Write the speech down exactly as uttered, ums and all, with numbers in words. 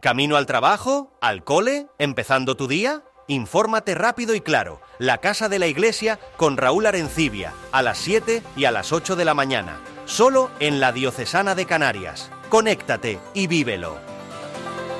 ¿Camino al trabajo? ¿Al cole? ¿Empezando tu día? Infórmate rápido y claro. La Casa de la Iglesia con Raúl Arencibia, a las siete y a las ocho de la mañana. Solo en la Diocesana de Canarias. Conéctate y vívelo.